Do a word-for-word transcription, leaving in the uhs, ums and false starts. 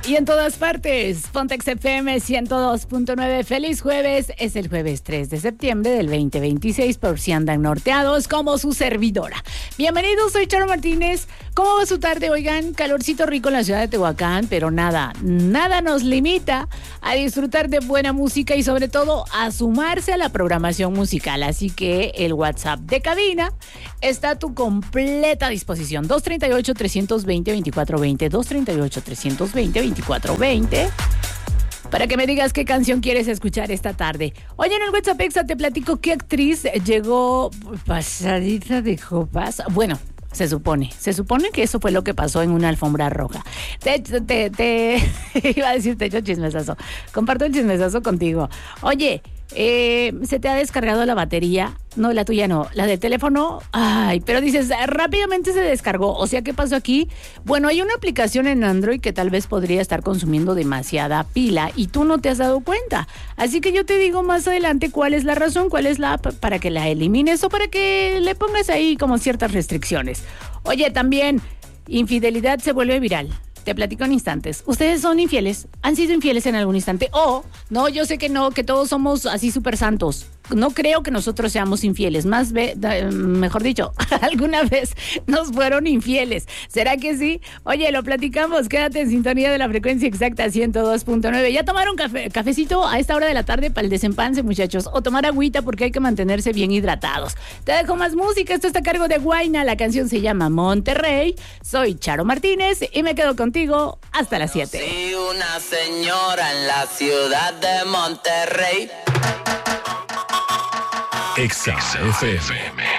y en todas partes. Pontex F M ciento dos punto nueve. Feliz jueves. Es el jueves tres de septiembre del veinte veintiséis, por si andan norteados como su servidora. Bienvenidos, soy Charo Martínez. ¿Cómo va su tarde? Oigan, calorcito rico en la ciudad de Tehuacán, pero nada, nada nos limita a disfrutar de buena música y sobre todo a sumarse a la programación musical. Así que el WhatsApp de cabina está a tu completa disposición. dos treinta y ocho, trescientos veinte, veinticuatro veinte. dos treinta y ocho, trescientos veinte, veinticuatro veinte. Para que me digas qué canción quieres escuchar esta tarde. Oye, en el WhatsApp Exa te platico qué actriz llegó pasadita de copas. Bueno, se supone, se supone que eso fue lo que pasó en una alfombra roja. Te, te, te iba a decir, te echo chismesazo. Comparto el chismesazo contigo. Oye, eh, ¿se te ha descargado la batería? No, la tuya no, la del teléfono. Ay, pero dices, rápidamente se descargó. O sea, ¿qué pasó aquí? Bueno, hay una aplicación en Android que tal vez podría estar consumiendo demasiada pila y tú no te has dado cuenta. Así que yo te digo más adelante cuál es la razón, cuál es la app para que la elimines o para que le pongas ahí como ciertas restricciones. Oye, también, infidelidad se vuelve viral. Te platico en instantes. ¿Ustedes son infieles? ¿Han sido infieles en algún instante? O, no, yo sé que no, que todos somos así súper santos. No creo que nosotros seamos infieles. Más, ve, da, mejor dicho, alguna vez nos fueron infieles. ¿Será que sí? Oye, lo platicamos. Quédate en sintonía de la frecuencia exacta ciento dos punto nueve. ¿Ya tomaron café, cafecito a esta hora de la tarde para el desempance, muchachos? O tomar agüita porque hay que mantenerse bien hidratados. Te dejo más música. Esto está a cargo de Guayna. La canción se llama Monterrey. Soy Charo Martínez y me quedo contigo hasta las siete. Sí, una señora en la ciudad de Monterrey. Exa F M.